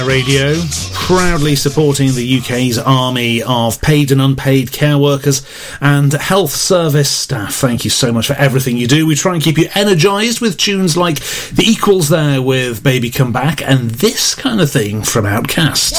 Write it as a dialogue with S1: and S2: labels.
S1: Radio, proudly supporting the UK's army of paid and unpaid care workers and health service staff. Thank you so much for everything you do. We try and keep you energised with tunes like The Equals there with Baby Come Back and this kind of thing from Outkast.